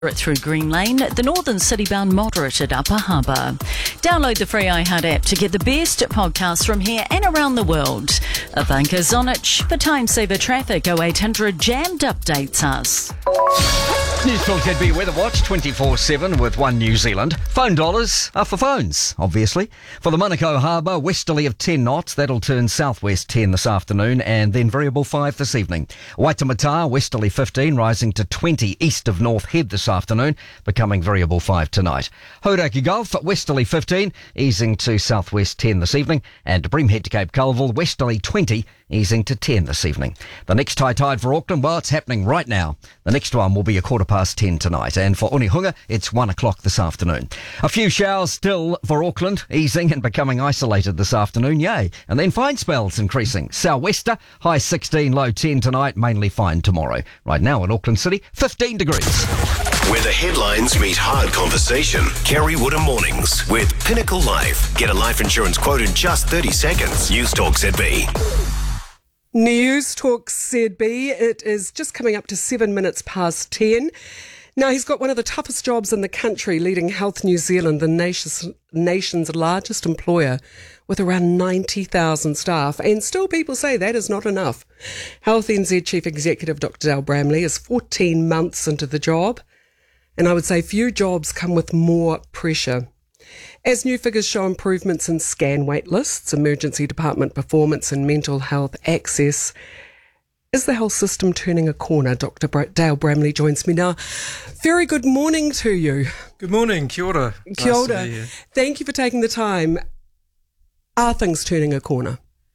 Through Green Lane, the northern city-bound moderate at Upper Harbour. Download the free iHeart app to get the best podcasts from here and around the world. Ivanka Zonic for Time Saver Traffic 0800 Jammed updates us. News Talk ZB Weather Watch 24/7 with One New Zealand. Phone dollars are for phones, obviously. For the Manukau Harbour, westerly of 10 knots. That'll turn southwest 10 this afternoon and then variable 5 this evening. Waitemata, westerly 15, rising to 20 east of North Head this afternoon, becoming variable 5 tonight. Hauraki Gulf, westerly 15, easing to southwest 10 this evening. And Bream Head to Cape Colville, westerly 20, easing to 10 this evening. The next high tide for Auckland, well, it's happening right now. The next one will be a 10:15 tonight. And for Onehunga, it's 1 o'clock this afternoon. A few showers still for Auckland, easing and becoming isolated this afternoon, yay. And then fine spells increasing. Sou'wester, high 16, low 10 tonight, mainly fine tomorrow. Right now in Auckland City, 15 degrees. Where the headlines meet hard conversation. Kerry Woodham Mornings with Pinnacle Life. Get a life insurance quote in just 30 seconds. News Talk ZB. News Talk ZB. It is just coming up to 7 minutes past 10. Now, he's got one of the toughest jobs in the country, leading Health New Zealand, the nation's largest employer, with around 90,000 staff. And still people say that is not enough. Health NZ Chief Executive Dr. Dale Bramley is 14 months into the job. And I would say few jobs come with more pressure. As new figures show improvements in scan wait lists, emergency department performance and mental health access, is the health system turning a corner? Dr. Dale Bramley joins me now. Very good morning to you. Good morning, kia ora. Kia ora. Nice to be here. Thank you for taking the time. Are things turning a corner?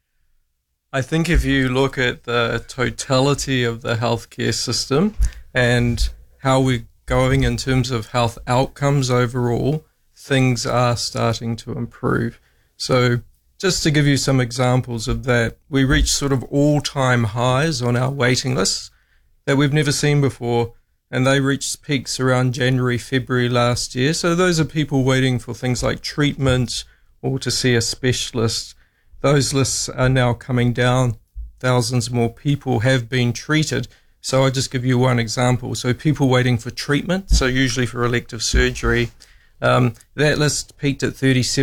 I think if you look at the totality of the healthcare system and how we're going in terms of health outcomes overall, things are starting to improve. So just to give you some examples of that, we reached sort of all-time highs on our waiting lists that we've never seen before, and they reached peaks around January, February last year. So those are people waiting for things like treatment or to see a specialist. Those lists are now coming down. Thousands more people have been treated. So I'll just give you one example. So people waiting for treatment, so usually for elective surgery, that list peaked at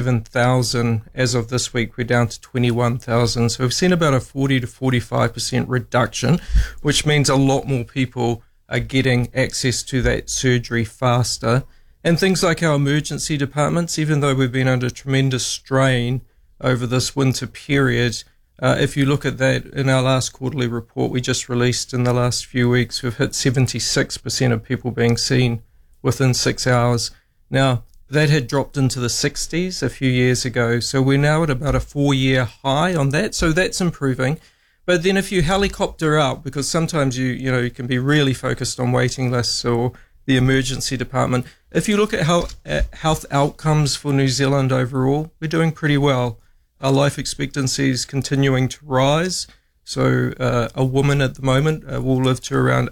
37,000. As of this week, we're down to 21,000. So we've seen about a 40 to 45% reduction, which means a lot more people are getting access to that surgery faster. And things like our emergency departments, even though we've been under tremendous strain over this winter period, if you look at that in our last quarterly report we just released in the last few weeks, we've hit 76% of people being seen within 6 hours. Now, that had dropped into the 60s a few years ago, so we're now at about a 4-year high on that, so that's improving. But then if you helicopter out, because sometimes you can be really focused on waiting lists or the emergency department, if you look at health outcomes for New Zealand overall, we're doing pretty well. Our life expectancy is continuing to rise. So a woman at the moment will live to around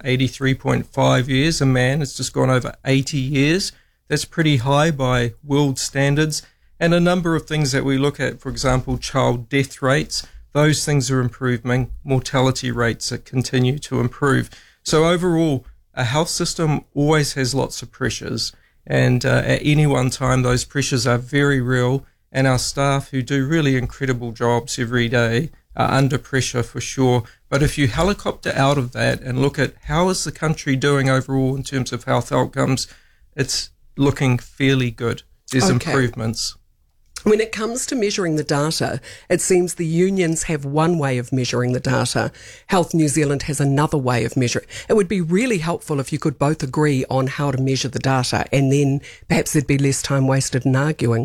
83.5 years. A man has just gone over 80 years. That's pretty high by world standards. And a number of things that we look at, for example, child death rates, those things are improving. Mortality rates continue to improve. So overall, a health system always has lots of pressures. And at any one time, those pressures are very real. And our staff, who do really incredible jobs every day, are under pressure for sure. But if you helicopter out of that and look at how is the country doing overall in terms of health outcomes, it's looking fairly good. There's improvements. When it comes to measuring the data, it seems the unions have one way of measuring the data. Health New Zealand has another way of measuring. It would be really helpful if you could both agree on how to measure the data, and then perhaps there'd be less time wasted in arguing.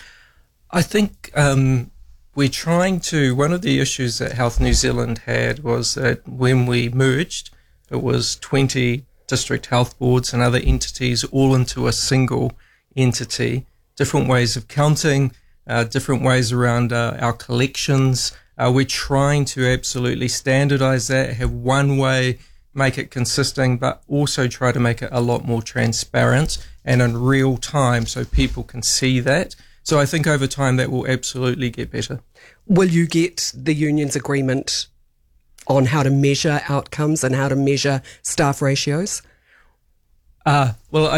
I think we're trying to, one of the issues that Health New Zealand had was that when we merged, it was 20 district health boards and other entities all into a single entity, different ways of counting, different ways around our collections. We're trying to absolutely standardize that, have one way, make it consistent, but also try to make it a lot more transparent and in real time so people can see that. So I think over time that will absolutely get better. Will you get the union's agreement on how to measure outcomes and how to measure staff ratios? Well,